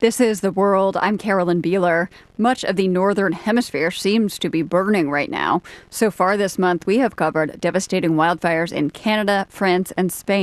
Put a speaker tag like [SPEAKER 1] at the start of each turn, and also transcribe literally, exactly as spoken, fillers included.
[SPEAKER 1] This is The World. I'm Carolyn Beeler. Much of the northern hemisphere seems to be burning right now. So far this month, we have covered devastating wildfires in Canada, France, and Spain.